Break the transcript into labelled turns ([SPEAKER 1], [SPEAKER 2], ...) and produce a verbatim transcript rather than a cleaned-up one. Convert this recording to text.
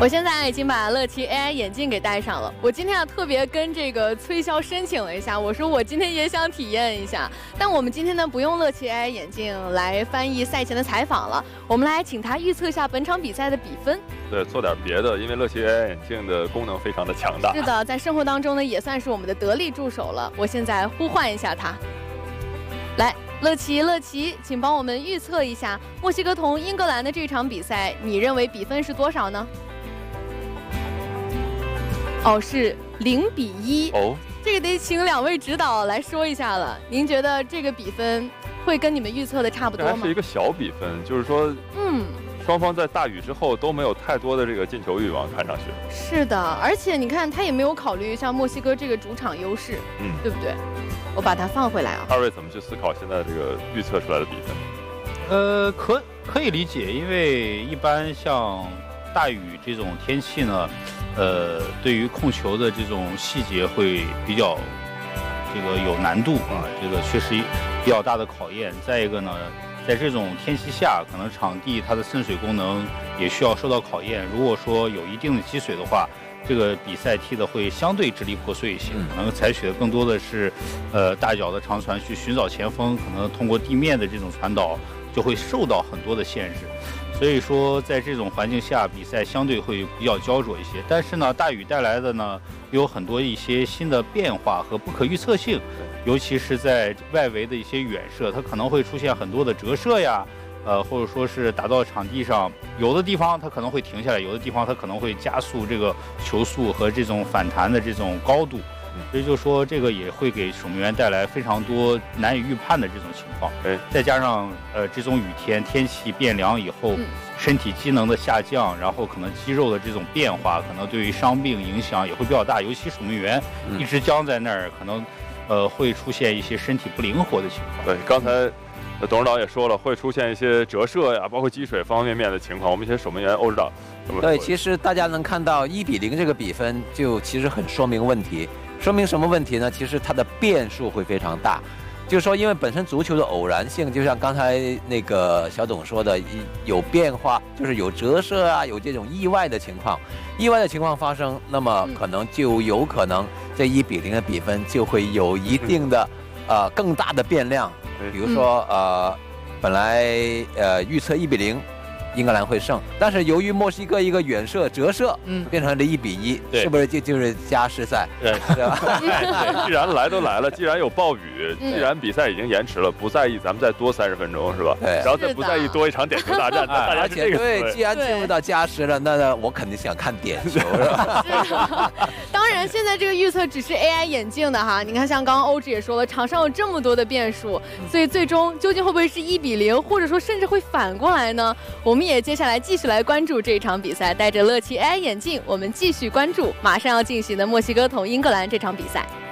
[SPEAKER 1] 我现在已经把乐奇 A I 眼镜给戴上了。我今天啊特别跟这个崔潇申请了一下，我说我今天也想体验一下。但我们今天呢不用乐奇 A I 眼镜来翻译赛前的采访了，我们来请他预测一下本场比赛的比分。
[SPEAKER 2] 对，做点别的，因为乐奇 A I 眼镜的功能非常的强大。
[SPEAKER 1] 是的，在生活当中呢也算是我们的得力助手了。我现在呼唤一下他，来。乐奇，乐奇，请帮我们预测一下墨西哥同英格兰的这场比赛，你认为比分是多少呢？哦，是零比一。
[SPEAKER 2] 哦，
[SPEAKER 1] 这个得请两位指导来说一下了。您觉得这个比分会跟你们预测的差不多吗？
[SPEAKER 2] 这还是一个小比分，就是说，
[SPEAKER 1] 嗯，
[SPEAKER 2] 双方在大雨之后都没有太多的这个进球欲望，看上去。
[SPEAKER 1] 是的，而且你看他也没有考虑像墨西哥这个主场优势，
[SPEAKER 2] 嗯，
[SPEAKER 1] 对不对？我把它放回来啊。
[SPEAKER 2] 二位怎么去思考现在这个预测出来的比分？
[SPEAKER 3] 呃，可可以理解，因为一般像大雨这种天气呢，呃，对于控球的这种细节会比较这个有难度啊，这个确实比较大的考验。再一个呢，在这种天气下，可能场地它的渗水功能也需要受到考验。如果说有一定的积水的话，这个比赛踢的会相对支离破碎一些，可能采取的更多的是，呃，大脚的长传去寻找前锋，可能通过地面的这种传导就会受到很多的限制。所以说，在这种环境下，比赛相对会比较焦灼一些。但是呢，大雨带来的呢，有很多一些新的变化和不可预测性，尤其是在外围的一些远射，它可能会出现很多的折射呀。呃，或者说是打到场地上，有的地方它可能会停下来，有的地方它可能会加速这个球速和这种反弹的这种高度，所以就说这个也会给守门员带来非常多难以预判的这种情况。
[SPEAKER 2] 哎，
[SPEAKER 3] 再加上呃这种雨天，天气变凉以后，身体机能的下降，然后可能肌肉的这种变化，可能对于伤病影响也会比较大，尤其守门员一直僵在那儿，可能呃会出现一些身体不灵活的情况。
[SPEAKER 2] 对，刚才。董事长也说了，会出现一些折射呀，包括积水方方面面的情况。我们一些守门员欧指导怎么说？
[SPEAKER 4] 对，其实大家能看到一比零这个比分，就其实很说明问题。说明什么问题呢？其实它的变数会非常大。就是说，因为本身足球的偶然性，就像刚才那个小董说的，有变化，就是有折射啊，有这种意外的情况。意外的情况发生，那么可能就有可能这一比零的比分就会有一定的、嗯、呃更大的变量。比如说，呃，本来呃预测一比零，英格兰会胜，但是由于墨西哥一个远射折射，嗯，变成了一比一，是不是就就是加时赛？
[SPEAKER 2] 对，是吧？对，既然来都来了，既然有暴雨，既然比赛已经延迟了，不在意，咱们再多三十分钟，是吧？
[SPEAKER 4] 对，
[SPEAKER 2] 然后再不在意多一场点球大战，大家
[SPEAKER 4] 而且对，既然进入到加时了，那我肯定想看点球，是吧？
[SPEAKER 1] 是的。当然，现在这个预测只是 A I 眼镜的哈，你看，像刚刚欧指也说了，场上有这么多的变数，所以最终究竟会不会是一比零，或者说甚至会反过来呢？我们也接下来继续来关注这一场比赛，戴着乐奇 A I 眼镜，我们继续关注马上要进行的墨西哥同英格兰这场比赛。